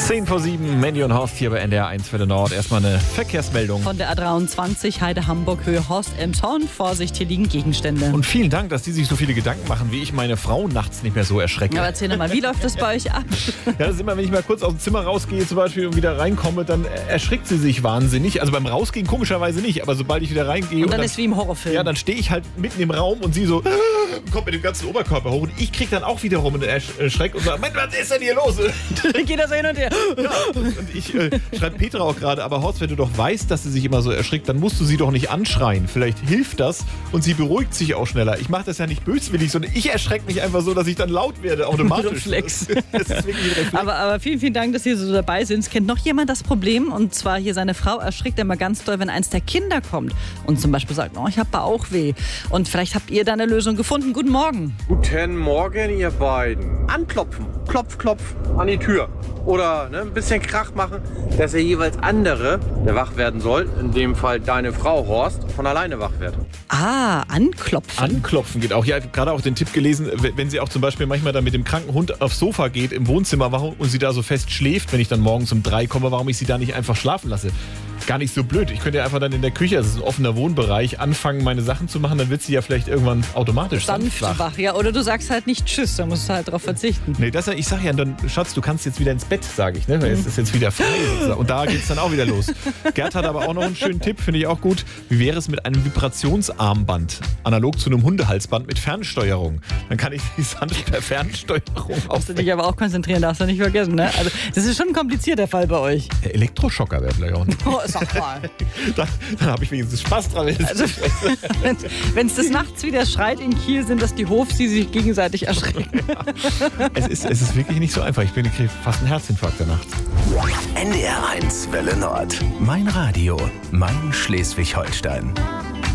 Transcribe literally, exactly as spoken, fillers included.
zehn vor sieben, Mandy und Horst hier bei N D R eins Welle Nord. Erstmal eine Verkehrsmeldung. Von der A dreiundzwanzig Heide-Hamburg Höhe Horst-Elmshorn. Vorsicht, hier liegen Gegenstände. Und vielen Dank, dass die sich so viele Gedanken machen, wie ich meine Frau nachts nicht mehr so erschrecke. Aber erzähl doch mal, wie läuft das bei euch ab? Ja, das ist immer, wenn ich mal kurz aus dem Zimmer rausgehe zum Beispiel und wieder reinkomme, dann erschrickt sie sich wahnsinnig. Also beim Rausgehen komischerweise nicht, aber sobald ich wieder reingehe... Und und dann, dann ist wie im Horrorfilm. Ja, dann stehe ich halt mitten im Raum und sie so kommt mit dem ganzen Oberkörper hoch und ich krieg dann auch wieder rum und erschreckt und sage, Mensch, was ist denn hier los? Dann geht das hin und her. Ja, und ich äh, schreibe Petra auch gerade, aber Horst, wenn du doch weißt, dass sie sich immer so erschrickt, dann musst du sie doch nicht anschreien. Vielleicht hilft das und sie beruhigt sich auch schneller. Ich mache das ja nicht böswillig, sondern ich erschrecke mich einfach so, dass ich dann laut werde, automatisch. Reflex. Das ist wirklich ein Reflex. Aber, aber vielen, vielen Dank, dass ihr so dabei sind. Kennt noch jemand das Problem? Und zwar hier seine Frau erschrickt immer ganz doll, wenn eins der Kinder kommt und zum Beispiel sagt, oh, ich habe Bauchweh. Und vielleicht habt ihr da eine Lösung gefunden. Guten Morgen. Guten Morgen, ihr beiden. Anklopfen. Klopf, klopf an die Tür. Oder ne, ein bisschen Krach machen, dass der jeweils andere, der wach werden soll, in dem Fall deine Frau, Horst, von alleine wach wird. Ah, anklopfen. Anklopfen geht auch. Ja, ich habe gerade auch den Tipp gelesen, wenn sie auch zum Beispiel manchmal dann mit dem kranken Hund aufs Sofa geht, im Wohnzimmer und sie da so fest schläft, wenn ich dann morgens um drei komme, warum ich sie da nicht einfach schlafen lasse. Gar nicht so blöd. Ich könnte ja einfach dann in der Küche, das ist ein offener Wohnbereich, anfangen, meine Sachen zu machen, dann wird sie ja vielleicht irgendwann automatisch sanft wach. wach. Ja, oder du sagst halt nicht Tschüss, da musst du halt drauf verzichten. Nee, das, ich sag ja dann, Schatz, du kannst jetzt wieder ins Bett, sage ich, ne? Weil es ist jetzt wieder frei. Und da geht's dann auch wieder los. Gerd hat aber auch noch einen schönen Tipp, finde ich auch gut. Wie wäre es mit einem Vibrationsarmband, analog zu einem Hundehalsband mit Fernsteuerung? Dann kann ich die sanft per Fernsteuerung Musst du dich aber auch konzentrieren, darfst du nicht vergessen, ne? Also, das ist schon ein komplizierter Fall bei euch. Der Elektroschocker wäre vielleicht auch ein Oh, sag mal. Dann, dann habe ich wenigstens Spaß dran. Also, wenn es des Nachts wieder schreit in Kiel, sind das die Hofs, die sich gegenseitig erschrecken. Ja. Es, ist, es ist wirklich nicht so einfach. Ich bin, ich kriege fast einen Herzinfarkt der Nacht. N D R eins Welle Nord. Mein Radio. Mein Schleswig-Holstein.